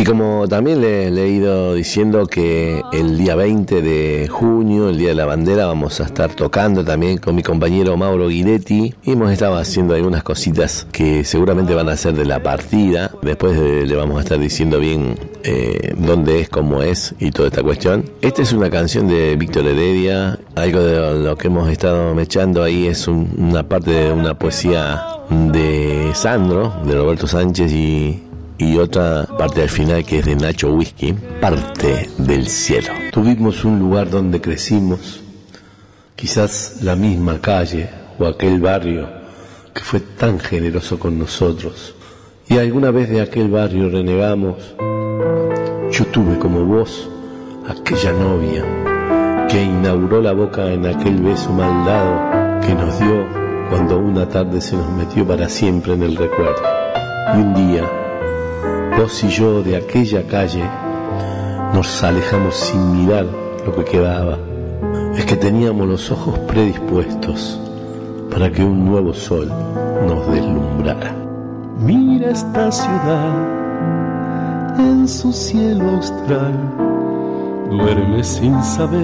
Y como también le he ido diciendo que el día 20 de junio, el Día de la Bandera, vamos a estar tocando también con mi compañero Mauro Guidetti. Y hemos estado haciendo algunas cositas que seguramente van a ser de la partida. Después le vamos a estar diciendo bien dónde es, cómo es y toda esta cuestión. Esta es una canción de Víctor Heredia. Algo de lo que hemos estado mechando ahí es una parte de una poesía de Sandro, de Roberto Sánchez, y otra parte al final que es de Nacho Whisky, Parte del cielo. Tuvimos un lugar donde crecimos, quizás la misma calle o aquel barrio que fue tan generoso con nosotros, y alguna vez de aquel barrio renegamos. Yo tuve como vos aquella novia que inauguró la boca en aquel beso mal dado que nos dio cuando una tarde se nos metió para siempre en el recuerdo. Y un día, vos y yo de aquella calle nos alejamos sin mirar lo que quedaba. Es que teníamos los ojos predispuestos para que un nuevo sol nos deslumbrara. Mira esta ciudad en su cielo austral, duerme sin saber